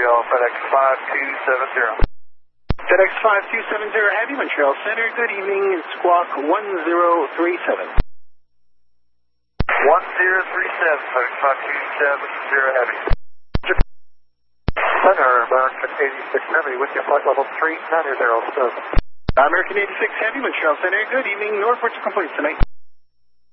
Montreal, FedEx 5270. FedEx 5270 Heavy, Montreal Center. Good evening, Squawk 1037. 1037, FedEx 5270 Heavy. Center, American 86 Heavy, with your flight level 3907. American 86 Heavy, Montreal Center. Good evening, Norfolk to complete tonight.